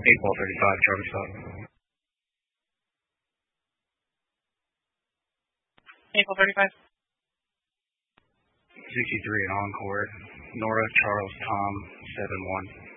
Ball 35, Charlie Stop. 8-35. 63 and Encore. Nora Charles Tom 7-1.